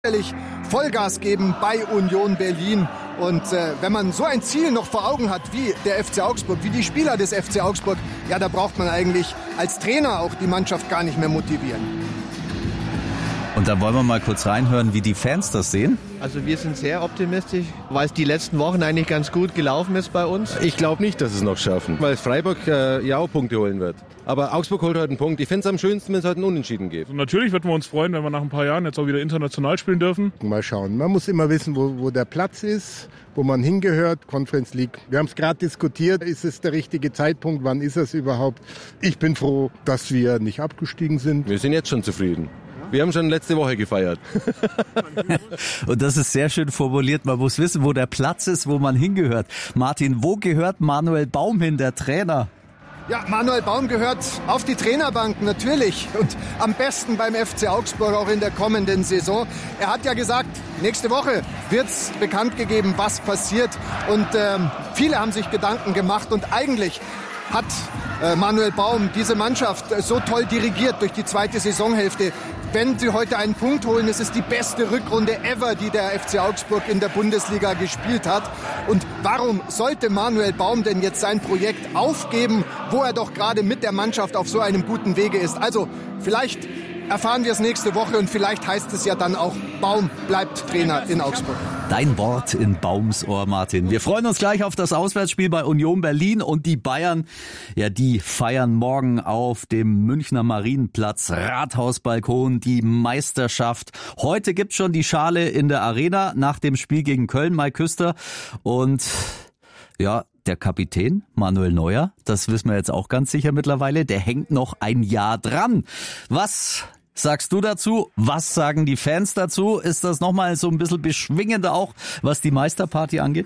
Vollgas geben bei Union Berlin. Und wenn man so ein Ziel noch vor Augen hat wie der FC Augsburg, wie die Spieler des FC Augsburg, ja, da braucht man eigentlich als Trainer auch die Mannschaft gar nicht mehr motivieren. Und da wollen wir mal kurz reinhören, wie die Fans das sehen. Also wir sind sehr optimistisch, weil es die letzten Wochen eigentlich ganz gut gelaufen ist bei uns. Ich glaube nicht, dass es noch schaffen, weil Freiburg ja auch Punkte holen wird. Aber Augsburg holt heute einen Punkt. Ich finde es am schönsten, wenn es heute einen Unentschieden gibt. Also natürlich würden wir uns freuen, wenn wir nach ein paar Jahren jetzt auch wieder international spielen dürfen. Mal schauen. Man muss immer wissen, wo der Platz ist, wo man hingehört. Conference League. Wir haben es gerade diskutiert. Ist es der richtige Zeitpunkt? Wann ist es überhaupt? Ich bin froh, dass wir nicht abgestiegen sind. Wir sind jetzt schon zufrieden. Wir haben schon letzte Woche gefeiert. Und das ist sehr schön formuliert. Man muss wissen, wo der Platz ist, wo man hingehört. Martin, wo gehört Manuel Baum hin, der Trainer? Ja, Manuel Baum gehört auf die Trainerbank natürlich und am besten beim FC Augsburg auch in der kommenden Saison. Er hat ja gesagt, nächste Woche wird's bekannt gegeben, was passiert. Und viele haben sich Gedanken gemacht und eigentlich hat Manuel Baum diese Mannschaft so toll dirigiert durch die zweite Saisonhälfte. Wenn sie heute einen Punkt holen, ist es die beste Rückrunde ever, die der FC Augsburg in der Bundesliga gespielt hat. Und warum sollte Manuel Baum denn jetzt sein Projekt aufgeben, wo er doch gerade mit der Mannschaft auf so einem guten Wege ist? Also vielleicht erfahren wir es nächste Woche und vielleicht heißt es ja dann auch, Baum bleibt Trainer in Augsburg. Dein Wort in Baums Ohr, Martin. Wir freuen uns gleich auf das Auswärtsspiel bei Union Berlin und die Bayern, ja, die feiern morgen auf dem Münchner Marienplatz Rathausbalkon die Meisterschaft. Heute gibt's schon die Schale in der Arena nach dem Spiel gegen Köln, Mike Küster. Und ja, der Kapitän Manuel Neuer, das wissen wir jetzt auch ganz sicher mittlerweile, der hängt noch ein Jahr dran. Was sagst du dazu? Was sagen die Fans dazu? Ist das nochmal so ein bisschen beschwingender auch, was die Meisterparty angeht?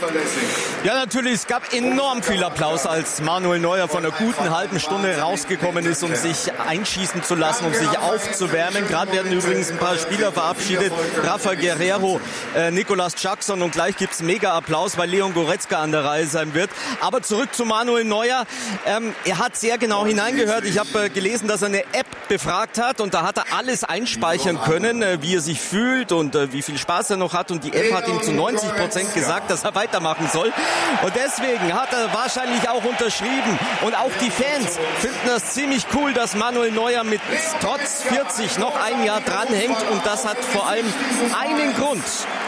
Ja, natürlich, es gab enorm viel Applaus, als Manuel Neuer von einer guten halben Stunde rausgekommen ist, um sich einschießen zu lassen, um sich aufzuwärmen. Gerade werden übrigens ein paar Spieler verabschiedet. Rafa Guerreiro, Nicolas Jackson und gleich gibt's mega Applaus, weil Leon Goretzka an der Reihe sein wird. Aber zurück zu Manuel Neuer. Er hat sehr genau hineingehört. Ich habe gelesen, dass er eine App befragt hat und da hat er alles einspeichern können, wie er sich fühlt und wie viel Spaß er noch hat. Und die App hat ihm zu 90% gesagt, dass er weitermachen soll. Und deswegen hat er wahrscheinlich auch unterschrieben. Und auch die Fans finden das ziemlich cool, dass Manuel Neuer mit trotz 40 noch ein Jahr dranhängt. Und das hat vor allem einen Grund.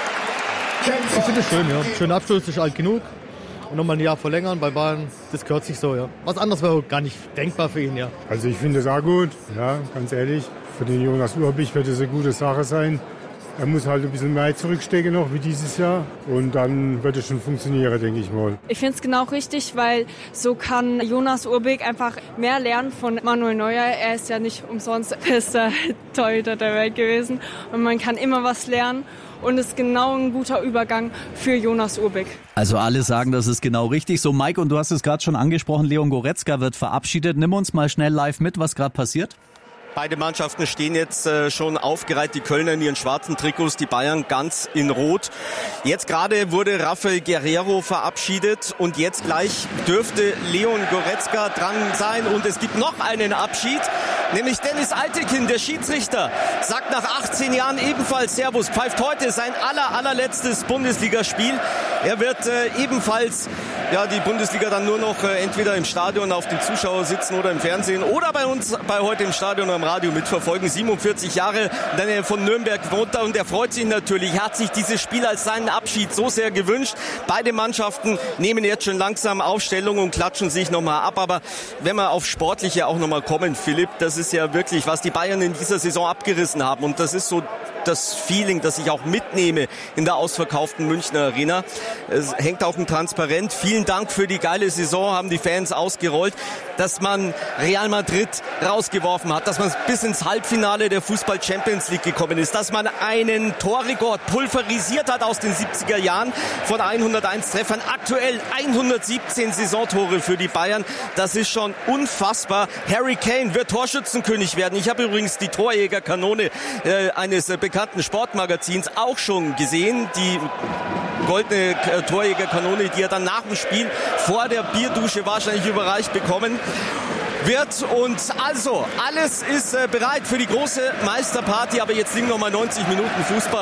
Ich finde es schön, ja. Schöner Abschluss, ist alt genug. Und nochmal ein Jahr verlängern bei Bayern, das gehört sich so, ja. Was anderes wäre gar nicht denkbar für ihn, ja. Also ich finde es auch gut, ja, ganz ehrlich. Für den Jonas Urbich wird es eine gute Sache sein. Er muss halt ein bisschen mehr zurückstecken noch wie dieses Jahr und dann wird es schon funktionieren, denke ich mal. Ich finde es genau richtig, weil so kann Jonas Urbich einfach mehr lernen von Manuel Neuer. Er ist ja nicht umsonst bester Torhüter der Welt gewesen und man kann immer was lernen. Und ist genau ein guter Übergang für Jonas Urbich. Also alle sagen, das ist genau richtig. So, Mike, und du hast es gerade schon angesprochen, Leon Goretzka wird verabschiedet. Nimm uns mal schnell live mit, was gerade passiert. Beide Mannschaften stehen jetzt schon aufgereiht, die Kölner in ihren schwarzen Trikots, die Bayern ganz in Rot. Jetzt gerade wurde Rafael Guerreiro verabschiedet und jetzt gleich dürfte Leon Goretzka dran sein. Und es gibt noch einen Abschied, nämlich Dennis Altekin, der Schiedsrichter, sagt nach 18 Jahren ebenfalls Servus, pfeift heute sein allerletztes Bundesligaspiel. Er wird ebenfalls die Bundesliga dann nur noch entweder im Stadion auf dem Zuschauer sitzen oder im Fernsehen oder bei uns bei heute im Stadion oder im Radio mitverfolgen. 47 Jahre von Nürnberg wohnt er und er freut sich natürlich. Er hat sich dieses Spiel als seinen Abschied so sehr gewünscht. Beide Mannschaften nehmen jetzt schon langsam Aufstellung und klatschen sich nochmal ab. Aber wenn wir auf Sportliche auch nochmal kommen, Philipp, das ist ja wirklich, was die Bayern in dieser Saison abgerissen haben. Und das ist so das Feeling, das ich auch mitnehme in der ausverkauften Münchner Arena. Es hängt auch ein Transparent. Vielen Dank für die geile Saison, haben die Fans ausgerollt, dass man Real Madrid rausgeworfen hat, dass man bis ins Halbfinale der Fußball-Champions League gekommen ist, dass man einen Torrekord pulverisiert hat aus den 70er Jahren von 101 Treffern. Aktuell 117 Saisontore für die Bayern. Das ist schon unfassbar. Harry Kane wird Torschützenkönig werden. Ich habe übrigens die Torjägerkanone eines bekannten Sportmagazins auch schon gesehen. Die goldene Torjägerkanone, die er dann nach dem Spiel vor der Bierdusche wahrscheinlich überreicht bekommen. wird. Und also, alles ist bereit für die große Meisterparty. Aber jetzt liegen noch mal 90 Minuten Fußball.